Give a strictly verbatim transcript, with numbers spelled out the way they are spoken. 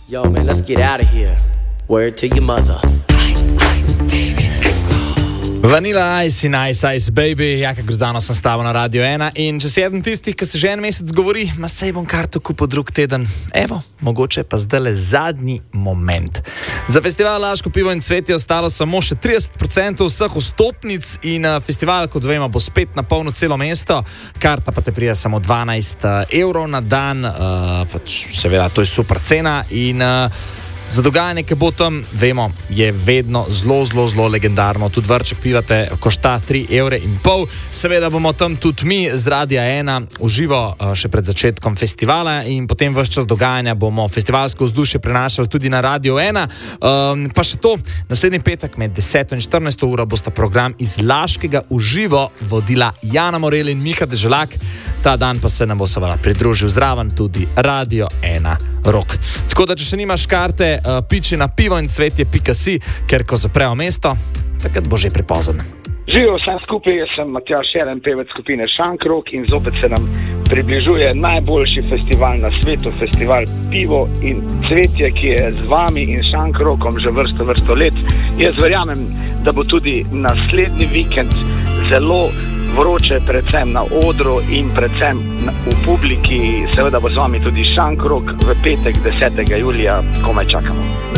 Yo, man, let's get out of here. Word to your mother. Ice, ice, baby, Vanilla Ice in Ice Ice Baby, Jaka Grozdano sem stavil na Radio ena in če si eden tistih, ki se že en mesec govori, ma sej bom karto kupil drug teden, evo, mogoče pa zdajle zadnji moment. Za festival Laško pivo in cvet je ostalo samo še trideset procentov vseh vstopnic in uh, festival, kot vemo, bo spet na polno celo mesto, karta pa te prija samo dvanajst evrov na dan, uh, pač seveda to je super cena in uh, za dogajanje, ki bo tam, vemo, je vedno zelo, zelo, zelo legendarno. Tudi vrček pivate košta tri evre in pol. Seveda bomo tam tudi mi z Radia ena uživo še pred začetkom festivala in potem ves čas dogajanja bomo festivalsko vzdušje prenašali tudi na Radio ena. Um, pa še to, naslednji petek med deseto in štirinajsto uro bosta program iz Laškega uživo vodila Jana Morel in Miha Deželak. Ta dan pa se nam bo seveda pridružil zraven tudi Radio ena Rock. Tako da, če še nimaš karte, uh, piči na pivo in cvetje pika si, ker ko zaprejo mesto, takrat bo že prepozno. Živijo vsem skupaj, jaz sem Matjaž Šeren, pevec skupine Šankrok in zopet se nam približuje najboljši festival na svetu, festival Pivo in cvetje, ki je z vami in Šankrokom že vrsto, vrsto let. Jaz verjamem, da bo tudi naslednji vikend zelo vroče, predvsem na odru in predvsem v publiki. Seveda bo z vami tudi Šankrok v petek desetega julija, komaj čakamo.